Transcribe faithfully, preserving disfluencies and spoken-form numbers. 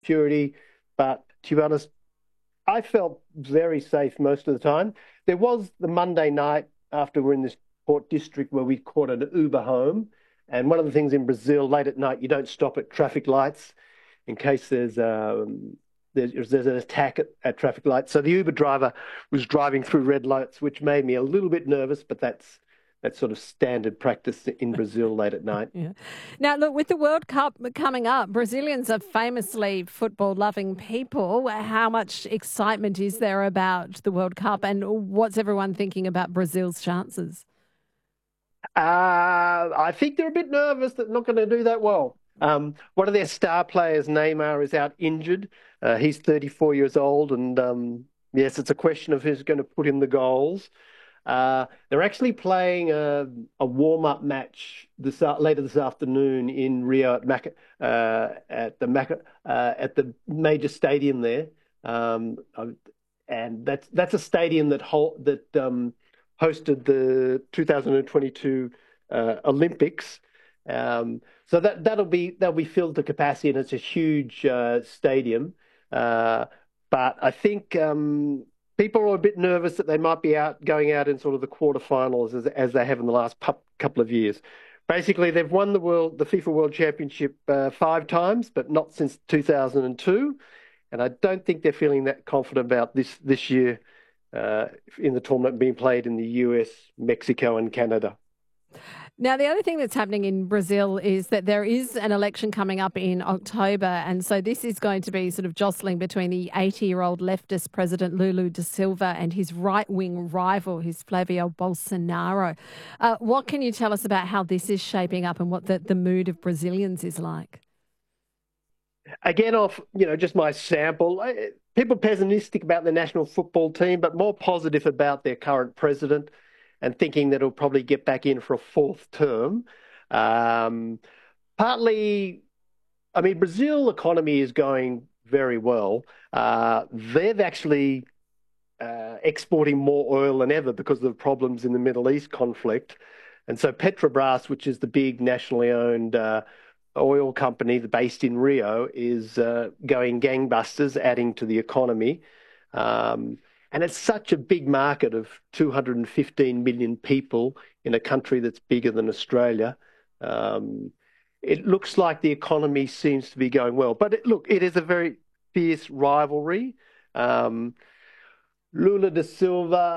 security. But to be honest, I felt very safe most of the time. There was the Monday night after we're in this Port District where we caught an Uber home. And one of the things in Brazil, late at night, you don't stop at traffic lights in case there's um, there's, there's an attack at, at traffic lights. So the Uber driver was driving through red lights, which made me a little bit nervous, but that's that's sort of standard practice in Brazil late at night. Yeah. Now, look, with the World Cup coming up, Brazilians are famously football-loving people. How much excitement is there about the World Cup, and what's everyone thinking about Brazil's chances? Uh, I think they're a bit nervous that they're not going to do that well. Um, one of their star players, Neymar, is out injured. Uh, he's thirty-four years old, and um, yes, it's a question of who's going to put in the goals. Uh, they're actually playing a, a warm-up match this uh, later this afternoon in Rio at, Maca, uh, at the Maca, uh, at the major stadium there, um, and that's that's a stadium that hold, that um, hosted the two thousand twenty-two uh, Olympics. Um, so that that'll be that'll be filled to capacity, and it's a huge uh, stadium. Uh, but I think. Um, People are a bit nervous that they might be out going out in sort of the quarterfinals as, as they have in the last pu- couple of years. Basically, they've won the world, the FIFA World Championship uh, five times, but not since two thousand two. And I don't think they're feeling that confident about this this year uh, in the tournament being played in the U S, Mexico, and Canada. Now, the other thing that's happening in Brazil is that there is an election coming up in October. And so this is going to be sort of jostling between the eighty-year-old leftist President Lula da Silva and his right-wing rival, his Flavio Bolsonaro. Uh, what can you tell us about how this is shaping up and what the, the mood of Brazilians is like? Again, off, you know, just my sample, people pessimistic about the national football team, but more positive about their current president, and thinking that he'll probably get back in for a fourth term. Um, partly, I mean, Brazil economy is going very well. Uh, they've actually uh, exporting more oil than ever because of the problems in the Middle East conflict. And so Petrobras, which is the big nationally owned uh, oil company based in Rio, is uh, going gangbusters, adding to the economy. Um, And it's such a big market of two hundred fifteen million people in a country that's bigger than Australia. Um, it looks like the economy seems to be going well. But it, look, it is a very fierce rivalry. Um, Lula da Silva